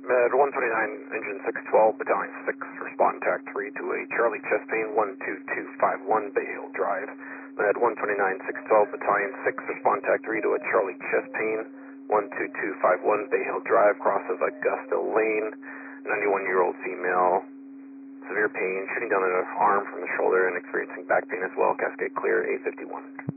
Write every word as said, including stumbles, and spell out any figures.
Med one twenty-nine, engine six twelve, battalion six, respond tac three to a Charlie chest pain, one two two five one, Bay Hill Drive. Med one twenty-nine, six twelve, battalion six, respond tac three to a Charlie chest pain, one two two five one, Bay Hill Drive, crosses Augusta Lane, ninety-one-year-old female, severe pain, shooting down an arm from the shoulder and experiencing back pain as well, Cascade clear, eight fifty-one.